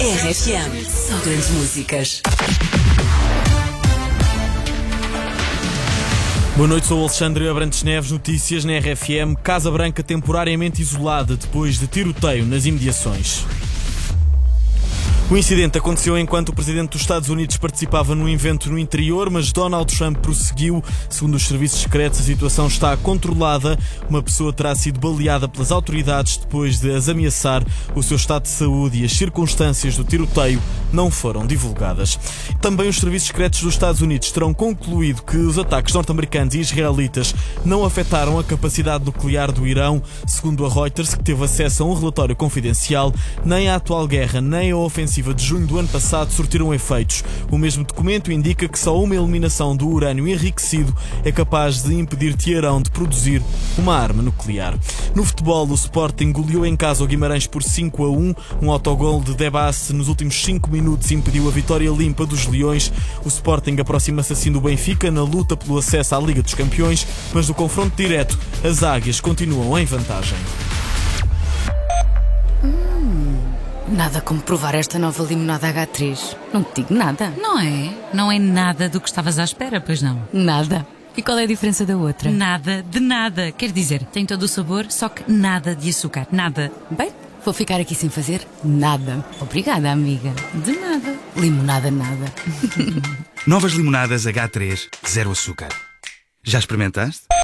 RFM, só grandes músicas. Boa noite, sou o Alexandre Abrantes Neves. Notícias na RFM. Casa Branca temporariamente isolada depois de tiroteio nas imediações. O incidente aconteceu enquanto o presidente dos Estados Unidos participava num evento no interior, mas Donald Trump prosseguiu. Segundo os serviços secretos, a situação está controlada. Uma pessoa terá sido baleada pelas autoridades depois de as ameaçar. O seu estado de saúde e as circunstâncias do tiroteio não foram divulgadas. Também os serviços secretos dos Estados Unidos terão concluído que os ataques norte-americanos e israelitas não afetaram a capacidade nuclear do Irão. Segundo a Reuters, que teve acesso a um relatório confidencial, nem a atual guerra nem a ofensiva de junho do ano passado surtiram efeitos. O mesmo documento indica que só uma eliminação do urânio enriquecido é capaz de impedir Teherão de produzir uma arma nuclear. No futebol, o Sporting goleou em casa o Guimarães por 5-1. Um autogol de Debasse nos últimos 5 minutos impediu a vitória limpa dos Leões. O Sporting aproxima-se assim do Benfica na luta pelo acesso à Liga dos Campeões, mas no confronto direto, as Águias continuam em vantagem. Nada como provar esta nova limonada H3. Não te digo nada. Não é? Não é nada do que estavas à espera, pois não? Nada. E qual é a diferença da outra? Nada de nada. Quer dizer, tem todo o sabor, só que nada de açúcar. Nada. Bem, vou ficar aqui sem fazer nada. Obrigada, amiga. De nada. Limonada nada. Novas limonadas H3, zero açúcar. Já experimentaste?